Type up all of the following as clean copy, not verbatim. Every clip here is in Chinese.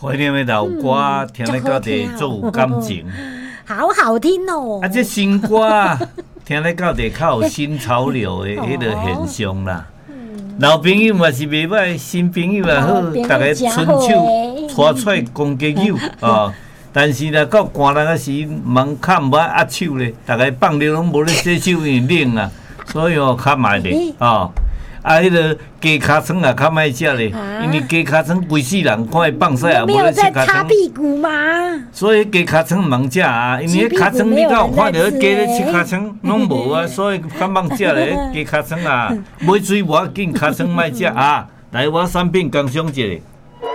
怀念的老歌，听得到底足有感情， 好好听哦。 啊，这新歌啊，听得到底较有新潮流的迄个现象啦。老朋友嘛是袂歹，新朋友也好，大家伸手拖出公家友啊。但是呢，到寒冷时，门卡毋捌压手咧，大家放尿拢无咧洗手，因为冷啊，所以哦较慢咧哦。啊，迄个鸡尻川也较歹食咧，因为鸡尻川规世人看伊放屎也无咧吃尻川。 屁股吗？ 所以鸡尻川唔通食啊，因为尻川你敢有看到鸡咧吃尻川，拢无啊，所以较茫食咧鸡尻川啊。买水无要紧，尻川莫食啊。来，我产品工商一下。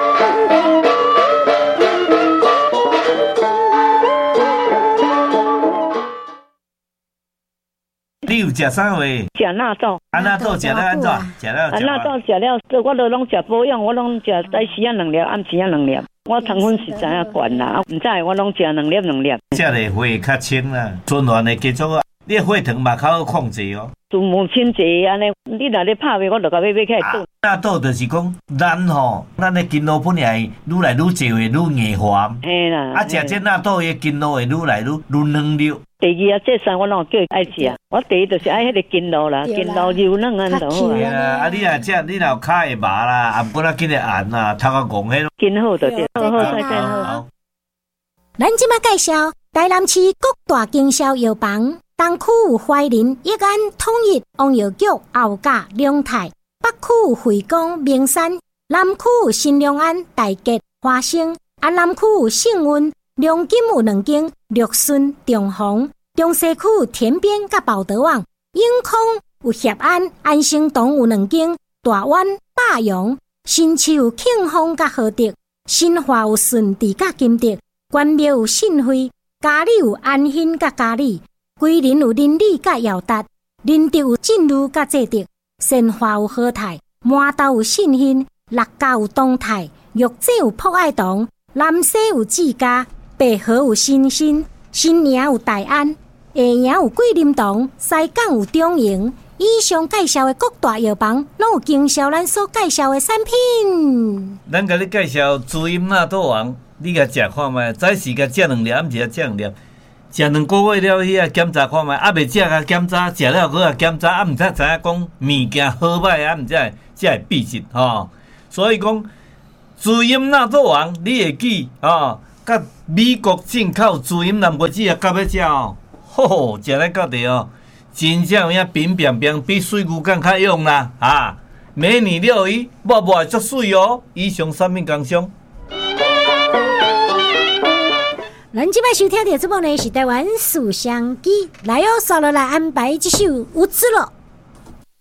你有食啥话？ 食纳豆。 纳豆食了安怎？食了。 纳豆食了，我都拢食保养，我拢食早时啊2粒，暗时啊2粒。我糖分是知影悬啦，唔知我拢食2粒2粒。 食的血较清啦，循环的继续啊。你的血糖嘛较好控制哦。 做母亲节安尼，你若咧拍卖，我就甲买起来炖。 纳豆就是讲咱的筋络本来愈来愈少的愈硬化。 嘿啦。 啊，食这纳豆的筋络会愈来愈嫩溜。 第二啊，这三我拢叫伊爱食。我第一就是爱迄个筋络啦，筋络柔嫩安就好啊。啊，你若食，你若有骹会麻啦，啊，不然紧个按啦，头壳戆迄。 筋好就对，好再好。 咱即马介绍台南市各大经销药房。东区有怀仁、益安、统一、王药局、后甲、龙泰；北区有惠光、名山；南区有新良安、大吉、花生；南区有圣运、龙金有2间；绿顺、中宏；中西区有田边甲宝德旺；永康有协安、安生堂有2间；大湾、霸阳；新市有庆丰甲和德；新华有顺治甲金德；关庙有信辉；嘉里有安欣甲嘉里。桂林有林里甲耀达，林德有进路甲济德，善化有和泰，麻豆有信兴，六甲有东泰，玉井有博爱堂，南西有志家，北河有新兴，新营有大安，下营有桂林堂，西港有中营。以上介绍的各大药房，拢有经销咱所介绍的产品。 咱甲你介绍滋阴纳豆王，你甲食看卖，早时甲食2粒，暗时甲食2粒。食2个月了，迄检查看卖，未食甲检查，食了搁检查，毋知影讲物件好歹，毋知才会避疾吼。所以讲，滋阴纳豆王，你会记哦？甲美国进口滋阴蓝莓子也甲要食哦，吼，食了到底哦，真正有影冰冰冰，比水牛肝较用啦啊！美女料理，抹抹足水哦。以上产品工商。 咱即摆收听的节目呢是台湾素香鸡，来哦，刷落来安排这首《无知了》。